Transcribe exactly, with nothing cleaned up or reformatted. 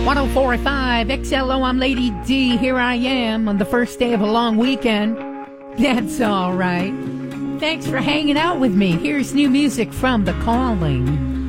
one oh four point five X L O, I'm Lady D. Here I am on the first day of a long weekend. That's all right. Thanks for hanging out with me. Here's new music from The Calling.